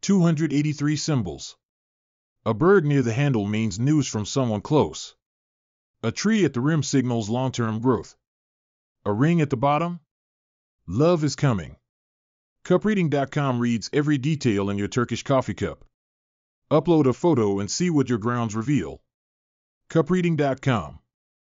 283 symbols. A bird near the handle means news from someone close. A tree at the rim signals long-term growth. A ring at the bottom? Love is coming. Cupreading.com reads every detail in your Turkish coffee cup. Upload a photo and see what your grounds reveal. Cupreading.com